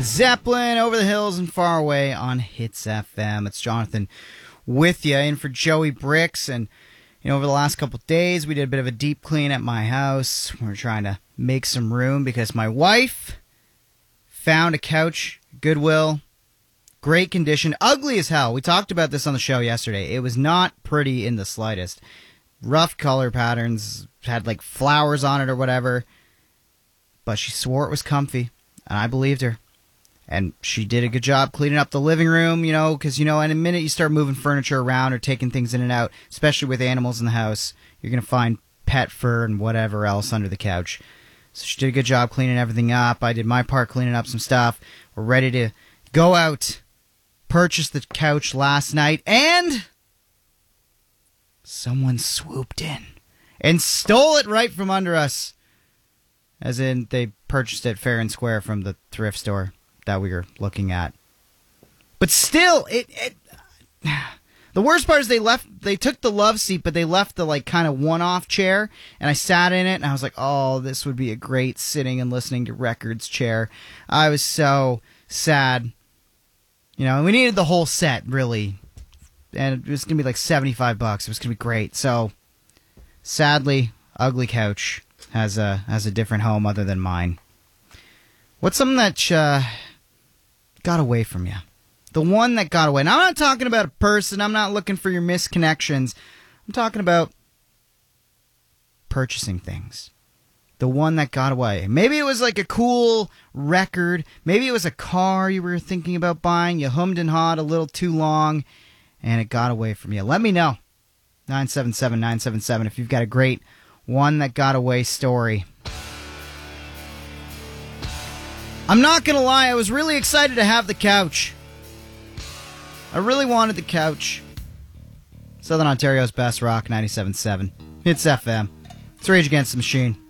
Zeppelin, Over the Hills and Far Away on Hits FM. It's Jonathan with you, in for Joey Bricks. And, over the last couple of days, we did a bit of a deep clean at my house. We were trying to make some room because my wife found a couch, Goodwill, great condition, ugly as hell. We talked about this on the show yesterday. It was not pretty in the slightest. Rough color patterns, had like flowers on it or whatever. But she swore it was comfy, and I believed her. And she did a good job cleaning up the living room, because, in a minute you start moving furniture around or taking things in and out, especially with animals in the house, you're going to find pet fur and whatever else under the couch. So she did a good job cleaning everything up. I did my part cleaning up some stuff. We're ready to go out, purchase the couch last night, and someone swooped in and stole it right from under us. As in, they purchased it fair and square from the thrift store that we were looking at. But still, the worst part is they took the love seat, but they left the kind of one-off chair, and I sat in it, and I was like, oh, this would be a great sitting and listening to records chair. I was so sad. And we needed the whole set, really. And it was going to be like $75. It was going to be great. So, sadly, Ugly Couch has a different home other than mine. What's something that got away from you? The one that got away. Now, I'm not talking about a person. I'm not looking for your misconnections. I'm talking about purchasing things. The one that got away. Maybe it was like a cool record. Maybe it was a car you were thinking about buying. You hummed and hawed a little too long, and it got away from you. Let me know. 977-977 if you've got a great one that got away story. I'm not going to lie, I was really excited to have the couch. I really wanted the couch. Southern Ontario's best rock, 97.7. Hits FM. It's Rage Against the Machine.